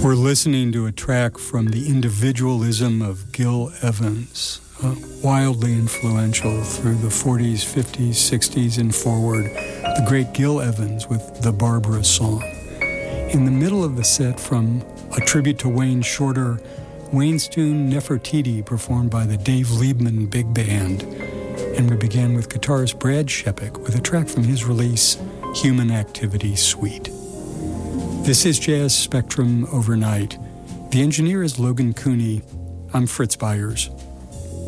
We're listening to a track from The Individualism of Gil Evans, wildly influential through the 40s, 50s, 60s, and forward, the great Gil Evans with the Barbara Song. In the middle of the set, from a tribute to Wayne Shorter, Wayne's tune Nefertiti, performed by the Dave Liebman Big Band. And we began with guitarist Brad Shepik with a track from his release, Human Activity Suite. This is Jazz Spectrum Overnight. The engineer is Logan Cooney. I'm Fritz Byers.